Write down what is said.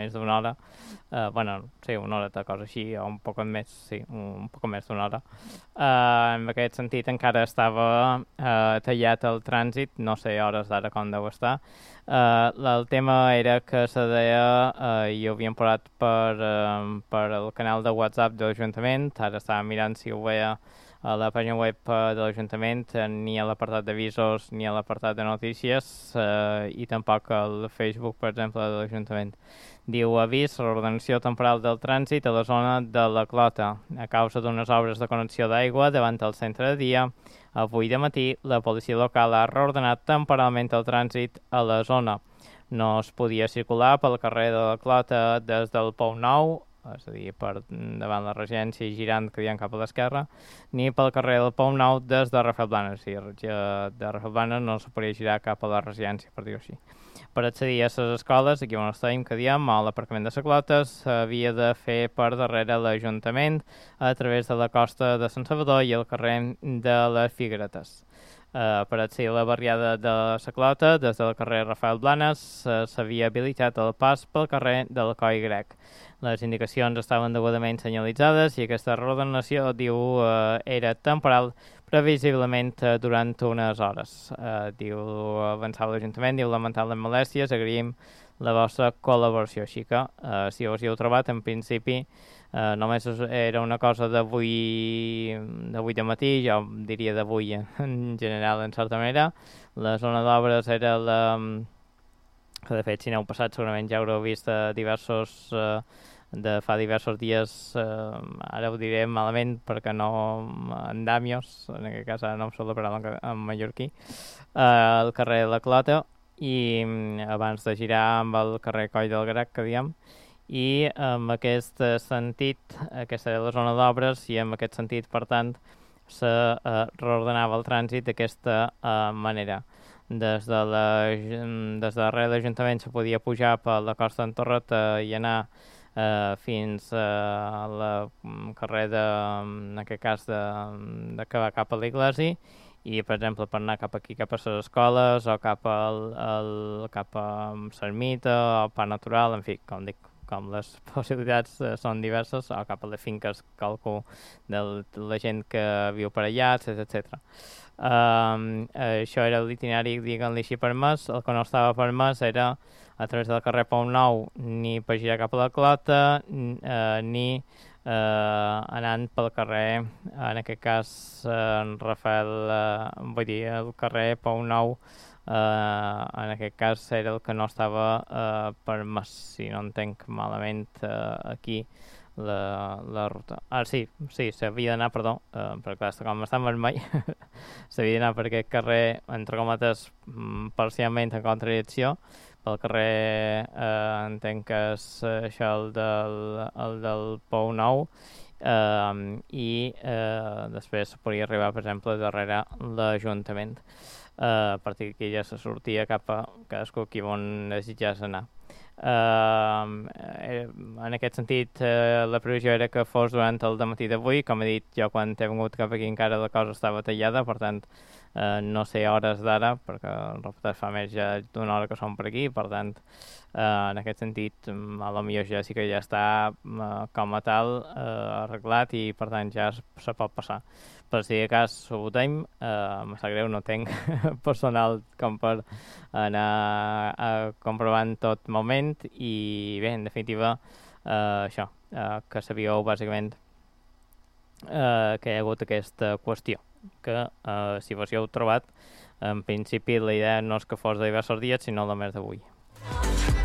més d'una hora, sí, una horeta, cosa així, o un poc més, sí, un poc més d'una hora. En aquest sentit encara estava tallat el trànsit, no sé hores d'ara com deu estar. El tema era que se deia, i ho havien posat per el canal de WhatsApp de l'Ajuntament, ara estava mirant si ho veia a la pàgina web de l'Ajuntament, ni a l'apartat d'avisos ni a l'apartat de notícies, i tampoc al Facebook, per exemple, de l'Ajuntament. Diu: avís, reordenació temporal del trànsit a la zona de la Clota. A causa d'unes obres de connexió d'aigua davant el centre de dia, avui de matí la policia local ha reordenat temporalment el trànsit a la zona. No es podia circular pel carrer de la Clota des del Pou Nou, és a dir, per davant la Regència i girant que cap a l'esquerra, ni pel carrer del Pou Nou des de Rafael Blanes. O sigui, de Rafael Blanes no se podia girar cap a la Regència, per dir-ho així. Per accedir a les escoles, aquí on estem, que diem, a l'aparcament de la Clota, s'havia de fer per darrere l'Ajuntament a través de la costa de Sant Salvador i el carrer de les Figueretes. Per accedir a la barriada de la Clota, des del carrer Rafael Blanes, s'havia habilitat el pas pel carrer del Coll Grec. Les indicacions estaven degudament senyalitzades i aquesta reordenació, diu, era temporal, previsiblement durant unes hores. Diu, avançava l'Ajuntament, diu: lamentant les molèsties, agraïm la vostra col·laboració. Així que, si us hi heu trobat, en principi, només era una cosa d'avui de matí, jo diria d'avui en general, en certa manera. La zona d'obres era la... que de fet, si n'heu passat, segurament ja haureu vist de fa diversos dies, ara ho diré malament perquè no andamios, en aquest cas ara no em surt la paraula en mallorquí, el carrer de la Clota, i abans de girar amb el carrer Coll del Grec, que diem, i en aquest sentit, aquesta era la zona d'obres, i en aquest sentit, per tant, se reordenava el trànsit d'aquesta manera. Des de darrere l'Ajuntament se podia pujar per la costa d'en Torreta i anar fins al carrer en aquest cas que va cap a l'Iglesi, i per exemple per anar cap aquí, cap a les escoles, o cap a l'Ermita o Parc Natural, en fi, com dic, com les possibilitats són diverses, o cap a les finques, calculo, de la gent que viu per allà, etc. Això era l'itinerari, diguem-li així, permès. El que no estava permès era a través del carrer Pou Nou, ni per girar cap a la Clota, ni anant pel carrer, en aquest cas Rafael, vull dir, el carrer Pou Nou, en aquest cas era el que no estava permès, si no entenc malament aquí la ruta. Sí, s'havia d'anar, perdó, perquè clar, com està en vermell, s'havia d'anar per aquest carrer, entre cometes, parcialment en contradicció, pel carrer, entenc que és això el del Pou Nou, i després podria arribar, per exemple, darrere l'Ajuntament. A partir d'aquí ja se sortia cap a cadascú qui on desitjés anar. En aquest sentit, la previsió era que fos durant el dematí d'avui. Com he dit, jo quan he vingut cap aquí encara la cosa estava tallada, per tant no sé hores d'ara, perquè el reportatge fa més ja d'una hora que som per aquí, per tant en aquest sentit a lo millor ja sí que ja està com a tal arreglat, i per tant ja se pot passar. Per si de cas ho votem, em sap greu, no tinc personal com per anar comprovant tot moment, i bé, en definitiva això, que sabíeu bàsicament que hi ha hagut aquesta qüestió, que si vos hi heu trobat, en principi la idea no és que fos de diversos dies, sinó la més d'avui.